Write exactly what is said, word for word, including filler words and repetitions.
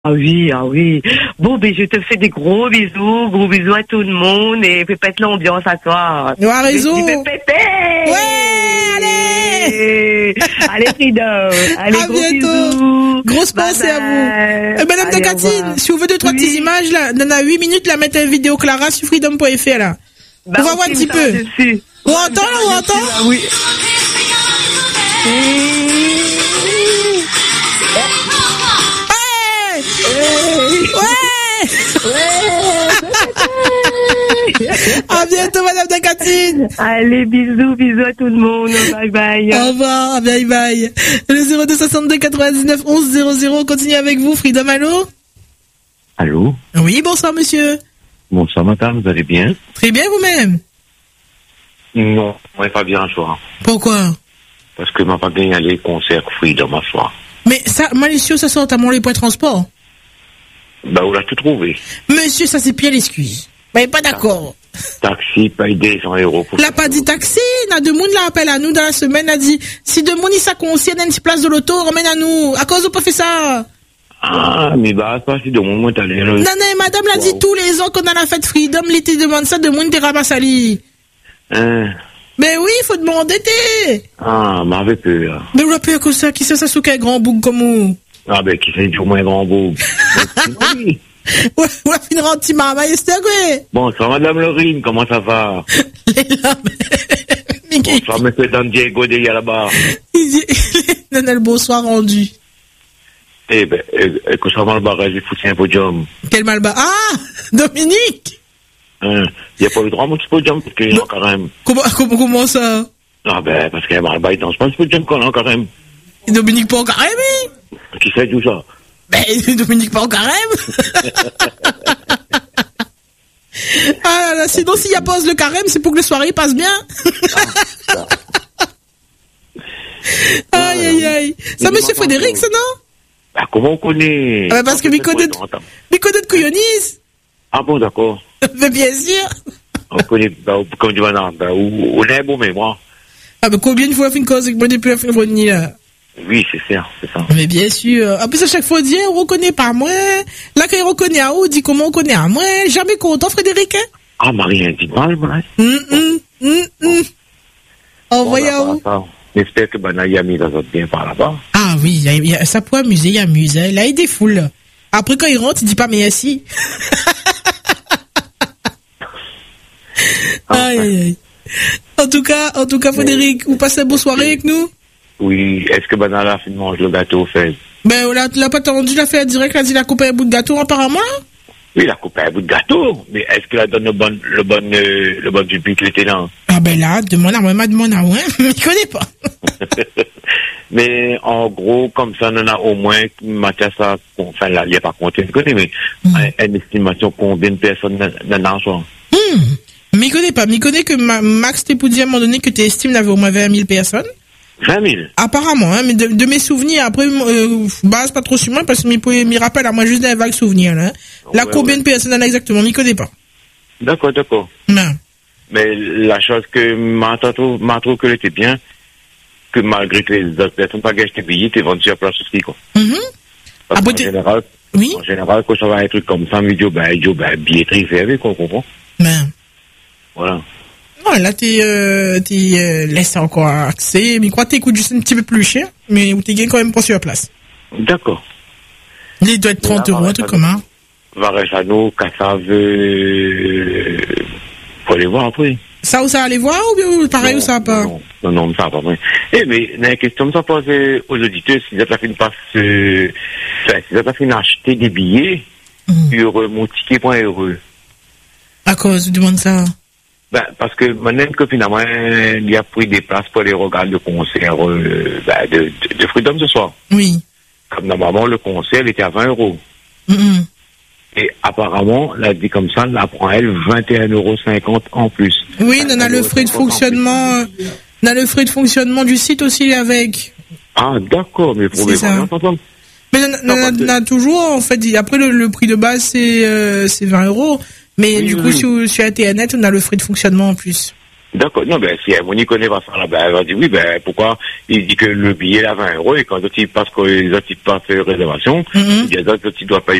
Ah oui, ah oui. Bon, ben, je te fais des gros bisous, gros bisous à tout le monde et pépette l'ambiance à toi. Tu as raison. Pépette. Ouais, allez. Allez, Freedom. Allez, à gros bientôt. bisous. Grosse pensée à vous. Eh, Madame Allez, Dakatine, si vous voulez deux, trois oui. petites images, là, dans la huit minutes, la mettre une vidéo Clara sur freedom point f r, là. Bah, on va voir un petit peu. Dessus. On entend, là, on entend? Ah oui. Ouais! À bientôt, Madame Dakatine. Allez, bisous, bisous à tout le monde. Bye bye. Au revoir, bye bye. Le zéro deux soixante-deux quatre-vingt-dix-neuf onze zéro zéro, on continue avec vous. Freedom, allô? Allô? Oui, bonsoir, monsieur. Bonsoir, madame, vous allez bien? Très bien, vous-même? Non, on n'est pas bien ce soir. Pourquoi? Parce que m'a pas bien aller concert Freedom ce soir. Mais ça, malicieux, ça sort à mon les points de transport. Bah, on l'a tout trouvé. Monsieur, ça c'est pire l'excuse. Mais pas d'accord. Taxi, paye deux cents euros pour Il n'a pas dit taxi. Il y a deux monde là appelle à nous dans la semaine. Il a dit, si deux monde, il ça concerne une place de l'auto, ramène à nous. À cause de pas fait ça. Ah, mais bah, pas si de mon moment t'allais. Non, non, madame l'a dit tous les ans qu'on a la fête Freedom, l'été demande ça, deux monde des rabassali. Hein? Mais oui, il faut demander, t'es. Ah, m'avait peur. Mais on a peur que ça, qui ça, ça sous quel grand bouc comme vous? Ah, ben, qui c'est du moins grand beau. Oui. Ouais, ouais, finir en petit maman, c'est quoi? Bonsoir, madame Lorine, comment ça va? Les lames. Bonsoir, monsieur Don Diego de là-bas. Il dit, non, non, le bonsoir rendu. Eh ben, eh, que ça va le barrage, il faut un podium. Quel malba. Ah! Dominique! Hein? Il n'y a pas le droit, mon petit podium, parce qu'il y a quand même. Comment, comment, comment ça? Ah, ben, parce qu'il y a Malba, il danse pas le podium qu'on a quand même. Et Dominique pas en carême? Qui sait tout ça? Ben, Dominique pas en carême? Ah là là, sinon, s'il y a pause le carême, c'est pour que les soirées passent bien. Aïe, aïe, aïe. Ça, monsieur Frédéric, ça, non? Bah, comment on connaît? Ah, ben, parce que Micodé de Couillonis. Ah bon, d'accord. Mais bien sûr. On connaît, bah, comme du maintenant, bah, on est bon mémoire. Ah, ben, combien de fois on fait une cause avec moi depuis la fin de nuit, là? Oui, c'est ça, c'est ça. Mais bien sûr. En plus, à chaque fois, on dit, on reconnaît pas moi. Là, quand il reconnaît à où, on dit comment on connaît à moi. Jamais content, Frédéric, hein? Ah, Marie, dit mal, vrai? Hum, hum, hum, hum. Envoyez à où? J'espère que Banaï a mis la autres bien par là-bas. Ah oui, il y a, il y a, ça peut amuser, il amuse. Hein. Là, il défoule. Après, quand il rentre, il dit pas merci. Ah, aïe, aïe, aïe. En tout cas, en tout cas, Frédéric, vous passez une bonne soirée avec nous? Oui, est-ce que Banaï a fait manger le gâteau au fait? Ben, on l'a, l'a pas entendu, l'a fait direct, l'a dit, l'a coupé un bout de gâteau, apparemment? Oui, il a coupé un bout de gâteau, mais est-ce qu'il a donné le bon, le bon, euh, le bon du but qui était là? Ah ben là, demande à moi, demande à moi, je connais pas. Mais en gros, comme ça, on en a au moins, Mathias a, enfin là, il n'y a pas compté, je connais, mais mm. une estimation combien de personnes dans l'argent? Hmm. Mais il connaît pas, mais il connaît que ma, Max t'es pour dire à un moment donné que tu estimes d'avoir au moins vingt mille personnes. vingt mille? Apparemment, hein, mais de, de mes souvenirs, après, euh, base pas trop sur moi, parce que m'y, m'y rappelle à moi juste des vagues souvenirs, là. Hein. Là, ouais, combien ouais. de personnes en a exactement, m'y connaît pas. D'accord, d'accord. Non. Mais la chose que m'a trouvé, m'a trouvé que c'était bien, que malgré que les autres personnes pas gagné tes billets, t'es vendu sur place aussi, quoi. Mm-hmm. Parce Après, qu'en général, oui? en général, quand ça va être comme ça, mais ben, ben, billetterie fermée, quoi, on comprend. Ben. Voilà. Non, là, t'es, euh, t'es, euh, laisse encore accès, mais quoi, t'écoutes juste un petit peu plus cher, mais où t'es gagné quand même pas sur la place. D'accord. Il doit être trente euros, un truc comme ça. Varechano, Cassave, euh, faut aller voir après. Ça ou ça aller voir, ou bien pareil non, ou ça va pas? Non, non, non, ça va pas. Eh, mais, la question, ça pose aux auditeurs, si vous avez fait une passe, euh, enfin, si vous avez fait acheter des billets, mmh. sur euh, mon ticket point heureux. À cause, je demande ça. Ben, parce que maintenant que finalement, il y a pris des places pour les regarder le concert, euh, ben, de, de, de Freedom ce soir. Oui. Comme normalement, le concert, il était à vingt euros. Mm-hmm. Et apparemment, la dit comme ça, la prend elle vingt et un euros cinquante en plus. Oui, on a le frais de fonctionnement, on a le frais de fonctionnement du site aussi avec. Ah, d'accord, mais pour les ça. Mais on a toujours, en fait, après le, le prix de base, c'est, euh, c'est vingt euros. Mais oui, du coup, oui. sur, sur Internet, on a le frais de fonctionnement en plus. D'accord. Non, ben, si on n'y connaît pas ça, là, ben, elle va dire oui, ben, pourquoi il dit que le billet est à vingt euros et quand il passe, quand il passe réservation, Mm-hmm. il dit, il doit payer